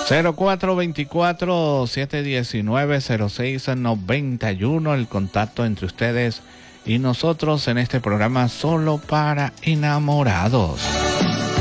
0424-719-0691, el contacto entre ustedes y nosotros en este programa Solo para Enamorados.